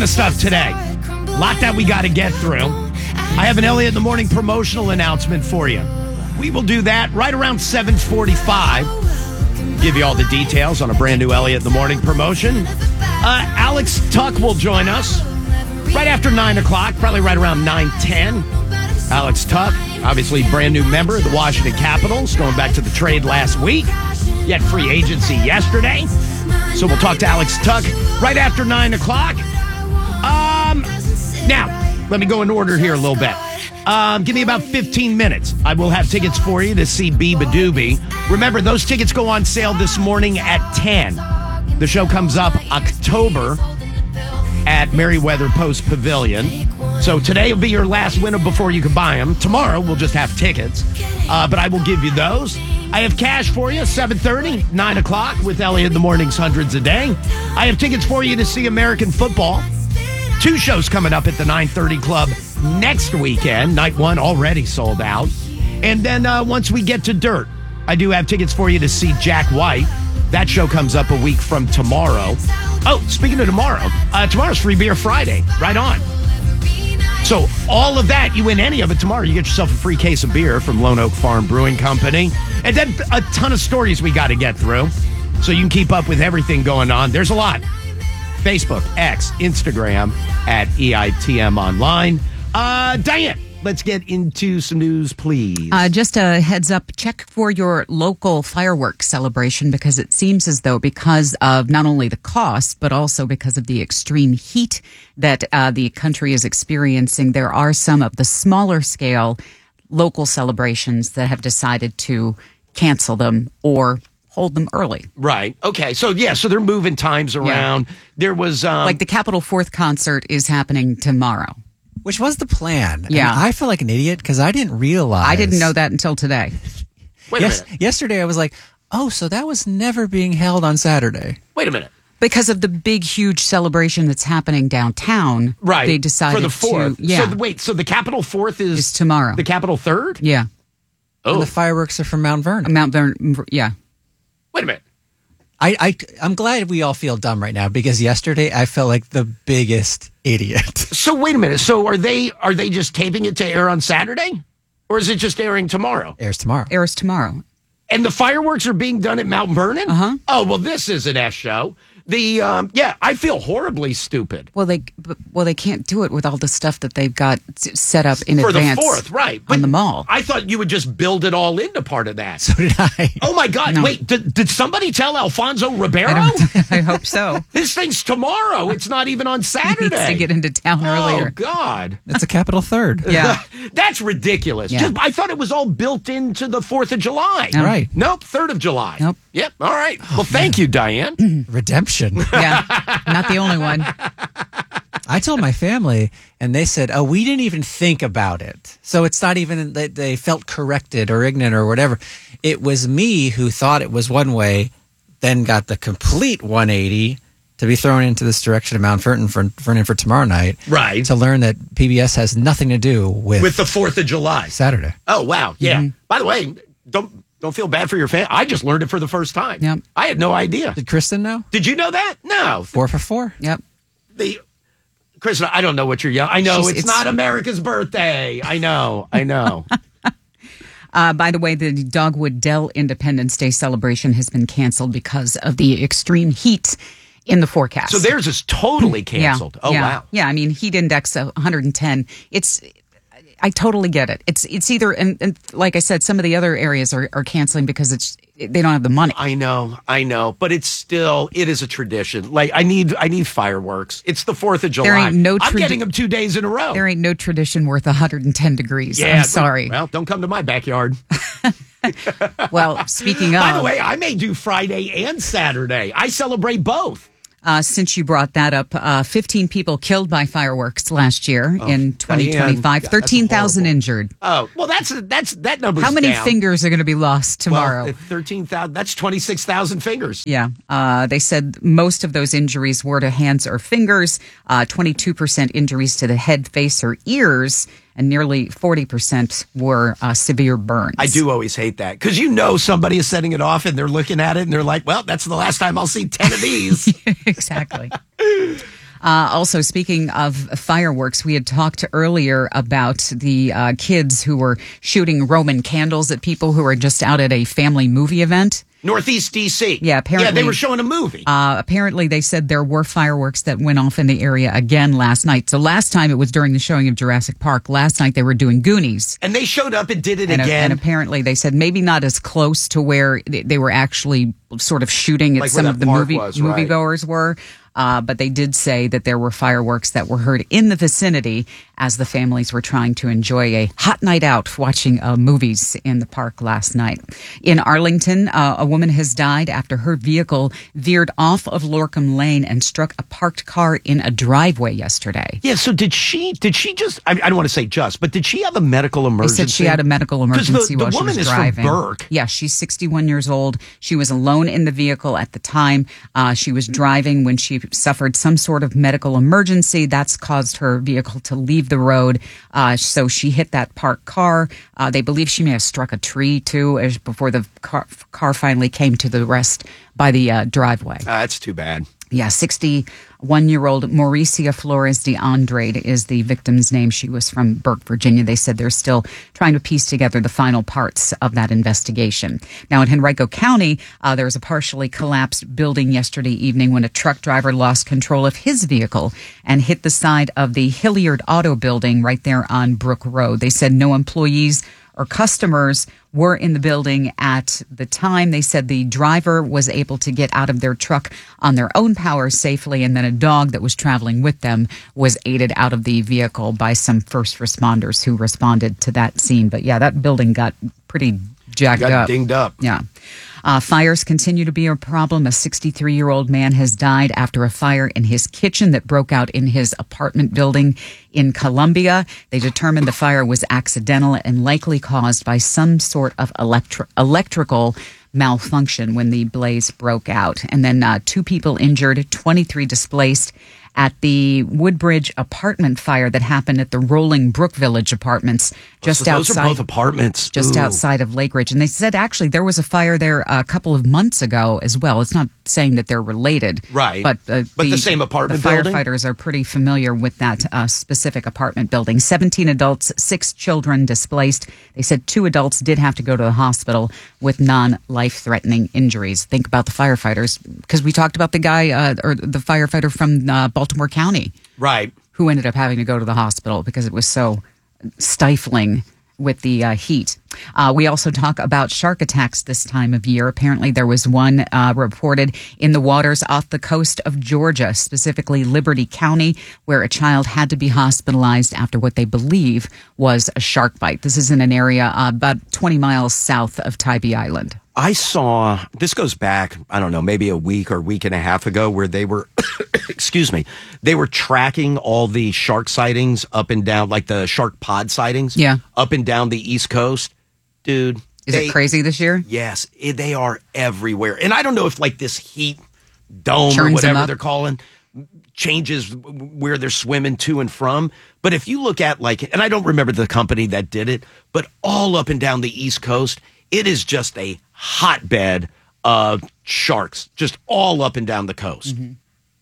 ton of stuff today. A lot that we got to get through. I have an Elliot in the Morning promotional announcement for you. We will do that right around 7:45. Give you all the details on a brand new Elliot in the Morning promotion. Alex Tuck will join us right after 9 o'clock, probably right around 9:10. Alex Tuck, obviously brand new member of the Washington Capitals, going back to the trade last week. He had free agency yesterday. So we'll talk to Alex Tuck right after 9 o'clock. Now, let me go in order here a little bit. Give me about 15 minutes. I will have tickets for you to see Biba Doobie. Remember, those tickets go on sale this morning at 10. The show comes up October at Merriweather Post Pavilion. So today will be your last window before you can buy them. Tomorrow, we'll just have tickets. But I will give you those. I have cash for you, 7:30, 9 o'clock with Elliot in the Morning's Hundreds a Day. I have tickets for you to see American football. 2 shows coming up at the 930 Club next weekend. Night 1 already sold out. And then once we get to Dirt, I do have tickets for you to see Jack White. That show comes up a week from tomorrow. Oh, speaking of tomorrow, tomorrow's Free Beer Friday. Right on. So all of that, you win any of it tomorrow, you get yourself a free case of beer from Lone Oak Farm Brewing Company. And then a ton of stories we got to get through so you can keep up with everything going on. There's a lot. Facebook, X, Instagram, at EITM Online. Diane, let's get into some news, please. Just a heads up, check for your local fireworks celebration because it seems as though because of not only the cost, but also because of the extreme heat that the country is experiencing, there are some of the smaller scale local celebrations that have decided to cancel them or hold them early. Right. Okay. So, so they're moving times around. Yeah. There was... like the Capitol 4th concert is happening tomorrow. Which was the plan. Yeah. I feel like an idiot because I didn't realize. I didn't know that until today. Wait a minute. Yesterday I was like, oh, so that was never being held on Saturday. Wait a minute. Because of the big, huge celebration that's happening downtown. Right. They decided for the 4th. to... Yeah. So the Capitol 4th is tomorrow. The Capitol 3rd? Yeah. Oh. And the fireworks are from Mount Vernon. Mount Vernon, yeah. Wait a minute. I'm glad we all feel dumb right now because yesterday I felt like the biggest idiot. So wait a minute. So are they just taping it to air on Saturday? Or is it just airing tomorrow? Airs tomorrow. Airs tomorrow. And the fireworks are being done at Mount Vernon? Uh-huh. Oh, well, this is an S show. I feel horribly stupid. Well, they can't do it with all the stuff that they've got set up in advance for the 4th, right? On the mall. I thought you would just build it all into part of that. So did I. Oh my God! No. Wait, did somebody tell Alfonso Ribeiro? I hope so. This thing's tomorrow. It's not even on Saturday. He needs to get into town earlier. Oh God! It's a Capitol 3rd. Yeah, that's ridiculous. Yeah. I thought it was all built into the 4th of July. No. Right? Nope, 3rd of July. Nope. Yep. All right. Well, thank you, Diane. Redemption. Yeah. Not the only one. I told my family, and they said, "Oh, we didn't even think about it." So it's not even that they felt corrected or ignorant or whatever. It was me who thought it was one way, then got the complete 180 to be thrown into this direction of Mount Vernon for tomorrow night. Right. To learn that PBS has nothing to do with the 4th of July. Saturday. Oh, wow. Yeah. Mm-hmm. By the way, don't feel bad for your fan. I just learned it for the first time. Yep. I had no idea. Did Kristen know? Did you know that? No. 4 for 4. Yep. Kristen, I don't know what you're yelling. I know it's not America's birthday. I know. By the way, the Dogwood Dell Independence Day celebration has been canceled because of the extreme heat in the forecast. So theirs is totally canceled. Yeah. Oh, yeah. wow. Yeah, I mean, heat index of 110. I totally get it. It's either, and like I said, some of the other areas are canceling because they don't have the money. I know, but it is a tradition. Like I need fireworks. It's the 4th of July. There ain't no I'm getting them 2 days in a row. There ain't no tradition worth 110 degrees. Yeah, I'm sorry. Well, don't come to my backyard. Well, speaking of... By the way, I may do Friday and Saturday. I celebrate both. Since you brought that up, 15 people killed by fireworks last year in 2025, 13,000 injured. Oh, well, that number's How many down. fingers are going to be lost tomorrow? Well, 13,000, that's 26,000 fingers. Yeah. They said most of those injuries were to hands or fingers, 22% injuries to the head, face, or ears, and nearly 40% were severe burns. I do always hate that because somebody is setting it off and they're looking at it and they're like, well, that's the last time I'll see 10 of these. Exactly. Also, speaking of fireworks, we had talked earlier about the kids who were shooting Roman candles at people who were just out at a family movie event. Northeast D.C. Yeah, apparently. Yeah, they were showing a movie. Apparently, they said there were fireworks that went off in the area again last night. So last time it was during the showing of Jurassic Park. Last night they were doing Goonies. And they showed up and did it And again. apparently they said maybe not as close to where they were actually sort of shooting at Like some where of that the park was, right. moviegoers were. But they did say that there were fireworks that were heard in the vicinity as the families were trying to enjoy a hot night out watching movies in the park last night. In Arlington, a woman has died after her vehicle veered off of Lorcom Lane and struck a parked car in a driveway yesterday. Yeah, so did she just, I don't want to say just, but did she have a medical They emergency? said she had a medical emergency the while she woman was is driving. from Burke. Yeah, she's 61 years old. She was alone in the vehicle at the time. She was driving when she suffered some sort of medical emergency. That's caused her vehicle to leave the road. So she hit that parked car. They believe she may have struck a tree too before the car finally came to the rest by the driveway. That's too bad. Yeah, 61-year-old Mauricia Flores de Andrade is the victim's name. She was from Burke, Virginia. They said they're still trying to piece together the final parts of that investigation. Now, in Henrico County, there was a partially collapsed building yesterday evening when a truck driver lost control of his vehicle and hit the side of the Hilliard Auto Building right there on Brook Road. They said no employees or customers were in the building at the time. They said the driver was able to get out of their truck on their own power safely, and then a dog that was traveling with them was aided out of the vehicle by some first responders who responded to that scene. But yeah, that building got pretty jacked Got up. dinged up. Yeah. Fires continue to be a problem. A 63-year-old man has died after a fire in his kitchen that broke out in his apartment building in Columbia. They determined the fire was accidental and likely caused by some sort of electrical malfunction when the blaze broke out. And then 2 people injured, 23 displaced at the Woodbridge apartment fire that happened at the Rolling Brook Village Apartments just So those outside. are both apartments. Just Ooh. outside of Lake Ridge. And they said actually there was a fire there a couple of months ago as well. It's not saying that they're related. Right. But the same apartment the building? firefighters are pretty familiar with that specific apartment building. 17 adults, 6 children displaced. They said 2 adults did have to go to the hospital with non-life-threatening injuries. Think about the firefighters, because we talked about the guy or the firefighter from Baltimore County. Right. Who ended up having to go to the hospital because it was so stifling with the heat. We also talk about shark attacks this time of year. Apparently there was one reported in the waters off the coast of Georgia, specifically Liberty County, where a child had to be hospitalized after what they believe was a shark bite. This is in an area about 20 miles south of Tybee Island. I saw, this goes back, I don't know, maybe a week or week and a half ago, where they were, excuse me, they were tracking all the shark sightings up and down, like the shark pod sightings. Yeah. Up and down the East Coast. Dude. Is it crazy this year? Yes, they are everywhere. And I don't know if like this heat dome Churns or them whatever up. they're calling changes where they're swimming to and from. But if you look at like, and I don't remember the company that did it, but all up and down the East Coast, it is just a hotbed of sharks, just all up and down the coast. Mm-hmm.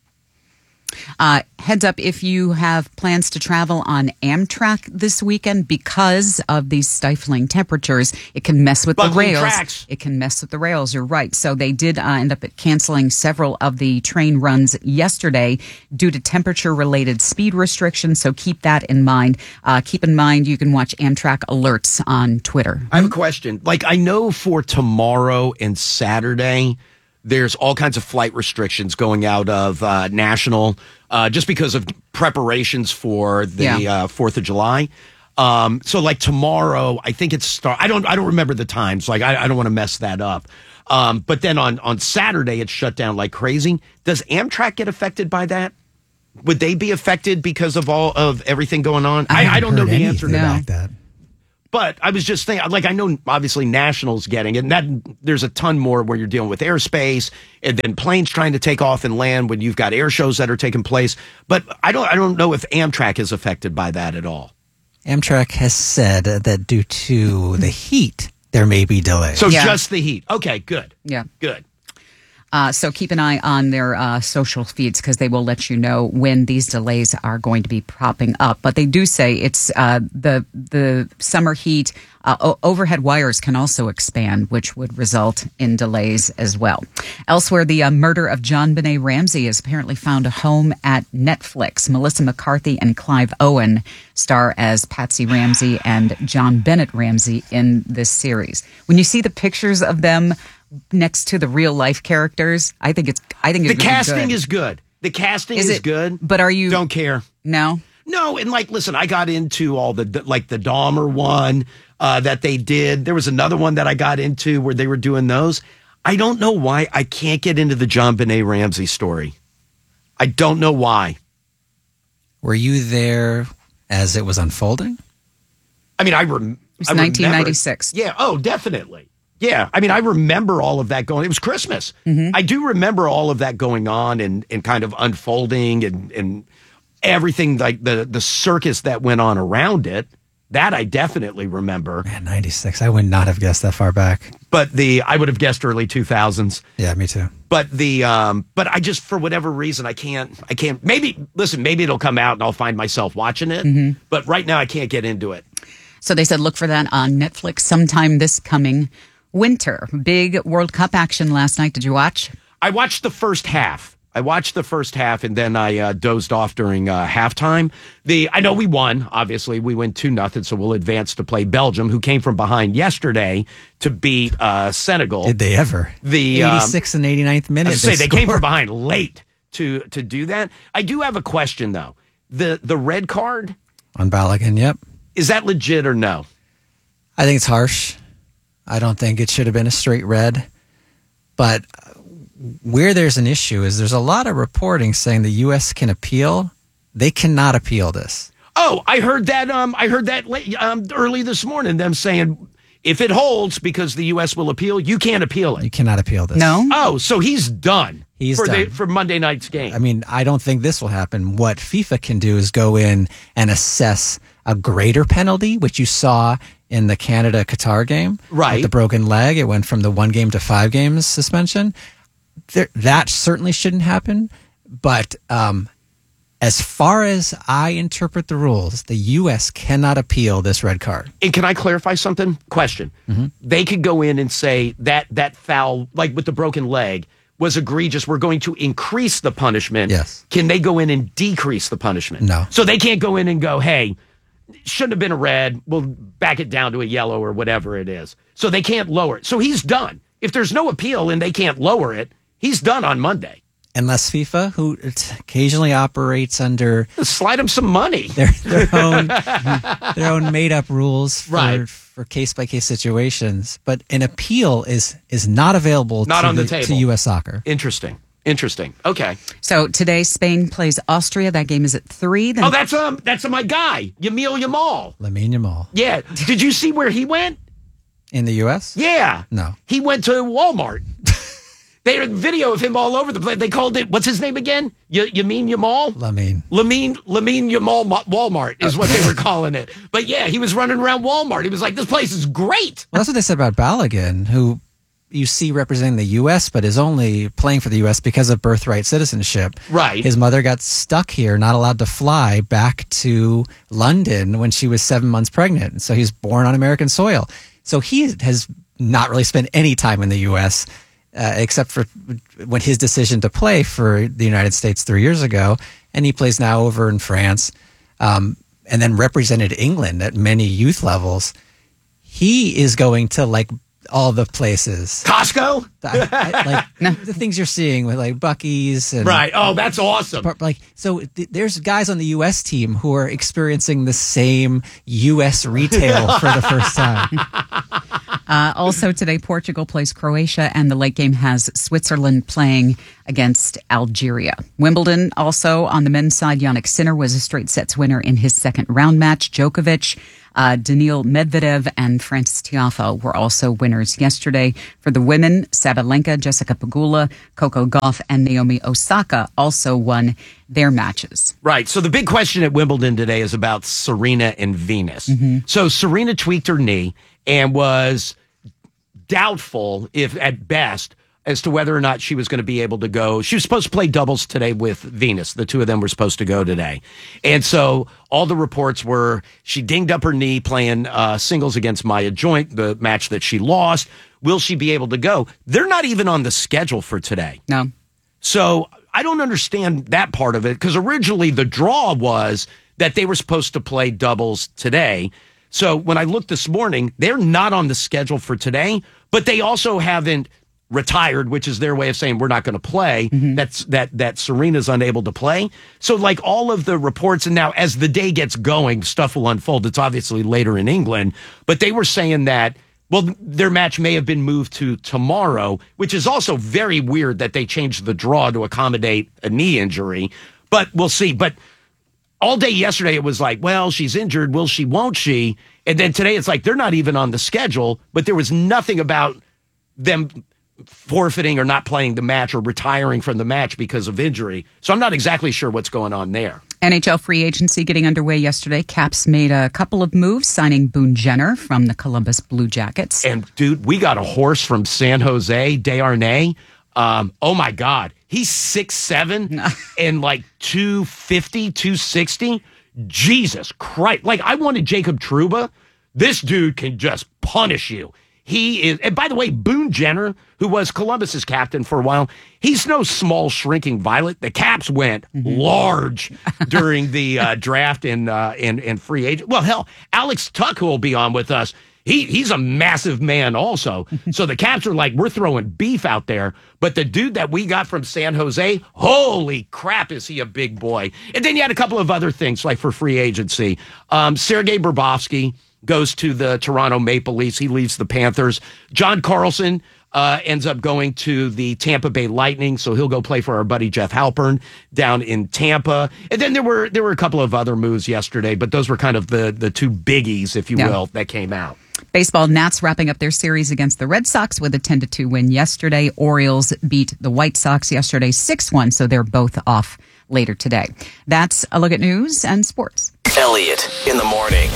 Heads up if you have plans to travel on Amtrak this weekend, because of these stifling temperatures, it can mess with the Buckling rails. tracks. It can mess with the rails. You're right. So they did end up canceling several of the train runs yesterday due to temperature-related speed restrictions. So keep that in mind. Keep in mind you can watch Amtrak alerts on Twitter. I have a question. Like, I know for tomorrow and Saturday, there's all kinds of flight restrictions going out of National, just because of preparations for the 4th of July. So like tomorrow, I think it's I don't remember the times. Like I don't want to mess that up. But then on Saturday, it's shut down like crazy. Does Amtrak get affected by that? Would they be affected because of all of everything going on? I don't know the answer to that. that. But I was just thinking, like, I know obviously National's getting it, and that there's a ton more where you're dealing with airspace and then planes trying to take off and land when you've got air shows that are taking place. But I don't know if Amtrak is affected by that at all. Amtrak has said that due to the heat, there may be delays. So Yeah. just the heat. Okay, good. Yeah. Good. So keep an eye on their social feeds because they will let you know when these delays are going to be propping up. But they do say it's the summer heat. Overhead wires can also expand, which would result in delays as well. Elsewhere, the murder of John Benet Ramsey has apparently found a home at Netflix. Melissa McCarthy and Clive Owen star as Patsy Ramsey and John Bennett Ramsey in this series. When you see the pictures of them next to the real life characters, I think it's the really casting good. is good. The casting is good. But are you don't care? No. No, and listen, I got into all the the Dahmer one that they did. There was another one that I got into where they were doing those. I don't know why I can't get into the John Benet Ramsey story. I don't know why. Were you there as it was unfolding? I mean, It was 1996. Yeah. Oh, definitely. Yeah. I mean, I remember all of that going. It was Christmas. Mm-hmm. I do remember all of that going on and kind of unfolding and everything, like the circus that went on around it. That I definitely remember. Man, 96. I would not have guessed that far back. But I would have guessed early 2000s. Yeah, me too. But but I just, for whatever reason, I can't, maybe it'll come out and I'll find myself watching it. Mm-hmm. But right now I can't get into it. So they said look for that on Netflix sometime this coming winter. Big World Cup action last night. Did you watch? I watched the first half. And then I dozed off during halftime. I know we won. Obviously, we win 2-0, so we'll advance to play Belgium, who came from behind yesterday to beat Senegal. Did they ever? The 86th and 89th minute. They came from behind late to do that. I do have a question though. The red card on Balogun. Yep. Is that legit or no? I think it's harsh. I don't think it should have been a straight red, but where there's an issue is there's a lot of reporting saying the U.S. can appeal. They cannot appeal this. Oh, I heard that. Early this morning, them saying if it holds because the U.S. will appeal, you can't appeal it. You cannot appeal this. No. Oh, so he's done. He's done for Monday night's game. I mean, I don't think this will happen. What FIFA can do is go in and assess a greater penalty, which you saw in the Canada-Qatar game. Right. With the broken leg, it went from the 1 game to 5 games suspension. That certainly shouldn't happen. But as far as I interpret the rules, the U.S. cannot appeal this red card. And can I clarify something? Question. Mm-hmm. They could go in and say that foul, like with the broken leg, was egregious. We're going to increase the punishment. Yes. Can they go in and decrease the punishment? No. So they can't go in and go, hey, shouldn't have been a red. We'll back it down to a yellow or whatever it is. So they can't lower it. So he's done. If there's no appeal and they can't lower it, he's done on Monday. Unless FIFA, who occasionally operates under slide him some money, their own made up rules for case by case situations, but an appeal is not available to U.S. soccer. Interesting. Okay. So today Spain plays Austria. That game is at 3. Then that's my guy, Lamine Yamal. Yeah. Did you see where he went? In the U.S.? Yeah. No. He went to Walmart. They had a video of him all over the place. They called it, what's his name again? Lamine Yamal? Lamine Yamal Walmart is what they were calling it. But yeah, he was running around Walmart. He was like, this place is great. Well, that's what they said about Balogun, who you see representing the U.S., but is only playing for the U.S. because of birthright citizenship. Right. His mother got stuck here, not allowed to fly back to London when she was 7 months pregnant. So he's born on American soil. So he has not really spent any time in the U.S., except for when his decision to play for the United States 3 years ago. And he plays now over in France, and then represented England at many youth levels. He is going to all the places. Costco? The things you're seeing with Buc-ee's. And, right. Oh, that's awesome. So there's guys on the U.S. team who are experiencing the same U.S. retail for the first time. Also today, Portugal plays Croatia, and the late game has Switzerland playing against Algeria. Wimbledon, also on the men's side, Jannik Sinner was a straight sets winner in his second round match. Djokovic, Daniil Medvedev, and Frances Tiafoe were also winners yesterday. For the women, Sabalenka, Jessica Pegula, Coco Gauff, and Naomi Osaka also won their matches. Right. So the big question at Wimbledon today is about Serena and Venus. Mm-hmm. So Serena tweaked her knee and was doubtful, if at best, as to whether or not she was going to be able to go. She was supposed to play doubles today with Venus. The two of them were supposed to go today. And so all the reports were she dinged up her knee playing singles against Maya Joint, the match that she lost. Will she be able to go? They're not even on the schedule for today. No. So I don't understand that part of it, because originally the draw was that they were supposed to play doubles today. So when I looked this morning, they're not on the schedule for today, but they also haven't retired, which is their way of saying we're not going to play. That Serena's unable to play. So like all of the reports, and now as the day gets going, stuff will unfold. It's obviously later in England, but they were saying that, well, their match may have been moved to tomorrow, which is also very weird that they changed the draw to accommodate a knee injury, but we'll see. But all day yesterday, it was like, well, she's injured. Will she, won't she? And then today it's like, they're not even on the schedule, but there was nothing about them forfeiting or not playing the match or retiring from the match because of injury. So I'm not exactly sure what's going on there. NHL free agency getting underway yesterday. Caps made a couple of moves, signing Boone Jenner from the Columbus Blue Jackets. And, dude, we got a horse from San Jose, Desharnais. Oh, my God. He's 6'7" and like 250, 260. Jesus Christ. Like, I wanted Jacob Trouba. This dude can just punish you. He is, and by the way, Boone Jenner, who was Columbus's captain for a while, he's no small shrinking violet. The Caps went large during the draft and free agent. Well, hell, Alex Tuck, who will be on with us, he's a massive man also. So the Caps are like, we're throwing beef out there. But the dude that we got from San Jose, holy crap, is he a big boy. And then you had a couple of other things, like for free agency. Sergei Bobrovsky goes to the Toronto Maple Leafs. He leaves the Panthers. John Carlson ends up going to the Tampa Bay Lightning, so he'll go play for our buddy Jeff Halpern down in Tampa. And then there were a couple of other moves yesterday, but those were kind of the two biggies, if you will, that came out. Baseball, Nats wrapping up their series against the Red Sox with a 10-2 win yesterday. Orioles beat the White Sox yesterday 6-1, so they're both off later today. That's a look at news and sports. Elliot in the morning.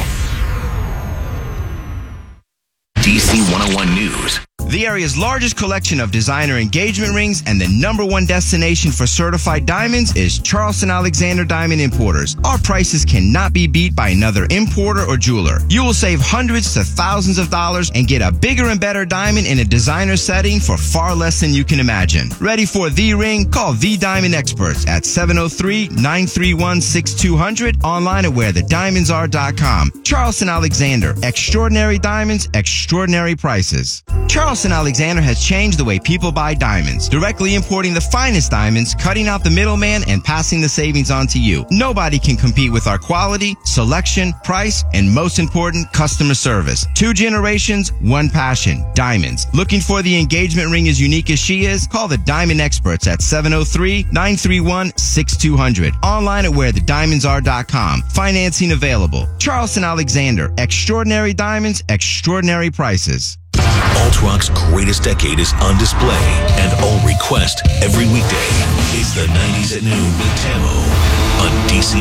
DC 101 News. The area's largest collection of designer engagement rings and the #1 destination for certified diamonds is Charleston Alexander Diamond Importers. Our prices cannot be beat by another importer or jeweler. You will save hundreds to thousands of dollars and get a bigger and better diamond in a designer setting for far less than you can imagine. Ready for the ring? Call The Diamond Experts at 703-931-6200, online at wherethediamondsare.com. Charleston Alexander. Extraordinary diamonds, extraordinary prices. Charleston Alexander has changed the way people buy diamonds, directly importing the finest diamonds, cutting out the middleman, and passing the savings on to you. Nobody can compete with our quality, selection, price, and most important, customer service. 2 generations, 1 passion, diamonds. Looking for the engagement ring as unique as she is? Call the Diamond Experts at 703-931-6200. Online at wherethediamondsare.com. Financing available. Charleston Alexander. Extraordinary diamonds, extraordinary prices. Alt Rock's greatest decade is on display and on request every weekday. It's the 90s at noon with Tammo on DC